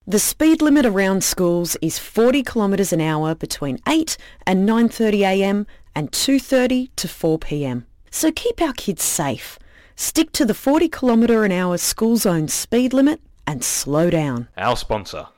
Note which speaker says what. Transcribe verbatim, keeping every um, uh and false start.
Speaker 1: The speed limit around schools is forty kilometres an hour between eight and nine thirty a m and two thirty to four p m. So keep our kids safe. Stick to the forty kilometre an hour school zone speed limit and slow down.
Speaker 2: Our sponsor.